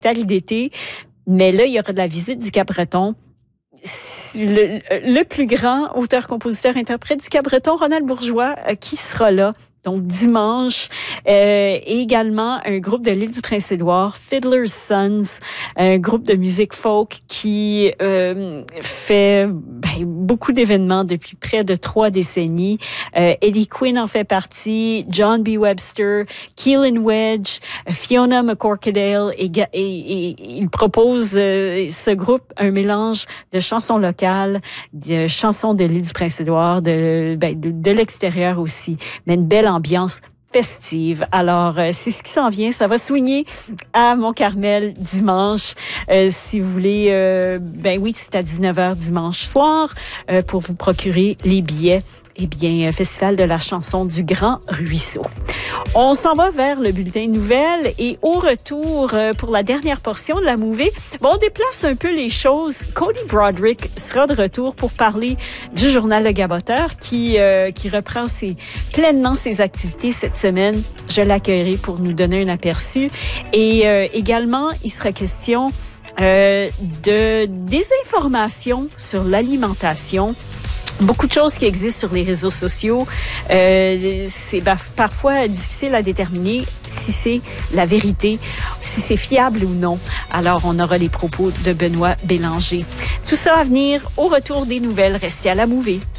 spectacle d'été. Mais là, il y aura de la visite du Cap-Breton. Le plus grand auteur, compositeur, interprète du Cap-Breton, Ronald Bourgeois, qui sera là. Donc, dimanche, et également un groupe de l'île du Prince-Édouard, Fiddler's Sons, un groupe de musique folk qui fait beaucoup d'événements depuis près de 3 décennies. Eddie Quinn en fait partie, John B. Webster, Keelan Wedge, Fiona McCorkadale, et il propose ce groupe un mélange de chansons locales, de chansons de l'île du Prince-Édouard, de l'extérieur aussi, mais une belle ambiance festive. Alors, c'est ce qui s'en vient. Ça va swinger à Mont-Carmel dimanche. Si vous voulez, oui, c'est à 19h dimanche soir pour vous procurer les billets. Eh bien, Festival de la chanson du Grand Ruisseau. On s'en va vers le bulletin de nouvelles et au retour, pour la dernière portion de la movie, on déplace un peu les choses. Cody Broderick sera de retour pour parler du journal Le Gaboteur qui reprend pleinement ses activités cette semaine. Je l'accueillerai pour nous donner un aperçu. Et également, il sera question de désinformation sur l'alimentation. Beaucoup de choses qui existent sur les réseaux sociaux. C'est parfois difficile à déterminer si c'est la vérité, si c'est fiable ou non. Alors, on aura les propos de Benoît Bélanger. Tout ça à venir au retour des nouvelles. Restez à la Mouvée.